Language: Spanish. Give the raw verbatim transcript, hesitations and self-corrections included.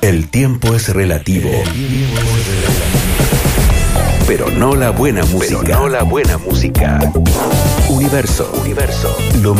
El tiempo es relativo. Pero no la buena música. Pero no la buena música. Universo. Universo. Lo